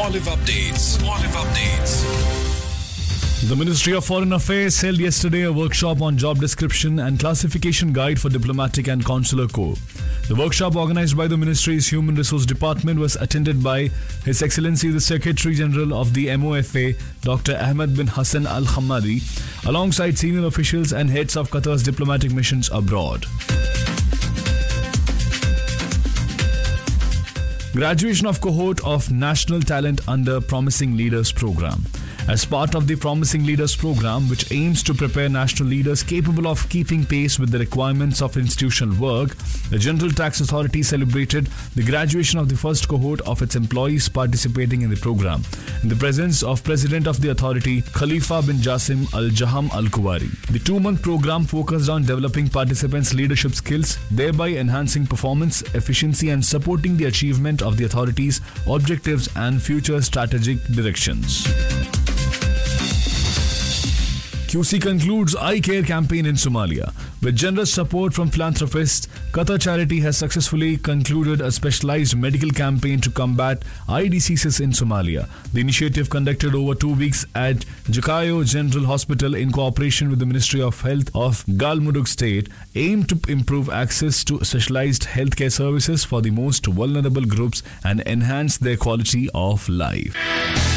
Olive Updates. Olive Updates. The Ministry of Foreign Affairs held yesterday a workshop on job description and classification guide for diplomatic and consular corps. The workshop, organized by the Ministry's Human Resource Department, was attended by His Excellency the Secretary General of the MOFA, Dr. Ahmed bin Hassan Al Hamadi, alongside senior officials and heads of Qatar's diplomatic missions abroad. Graduation of cohort of National Talent under Promising Leaders Program. As part of the Promising Leaders Program, which aims to prepare national leaders capable of keeping pace with the requirements of institutional work, the General Tax Authority celebrated the graduation of the first cohort of its employees participating in the program, in the presence of President of the Authority, Khalifa bin Jasim Al Jaham Al Kuwari. The 2-month program focused on developing participants' leadership skills, thereby enhancing performance, efficiency, and supporting the achievement of the authority's objectives and future strategic directions. QC concludes Eye Care campaign in Somalia. With generous support from philanthropists, Qatar Charity has successfully concluded a specialized medical campaign to combat eye diseases in Somalia. The initiative, conducted over 2 weeks at Jakayo General Hospital in cooperation with the Ministry of Health of Galmudug State, aimed to improve access to specialized healthcare services for the most vulnerable groups and enhance their quality of life.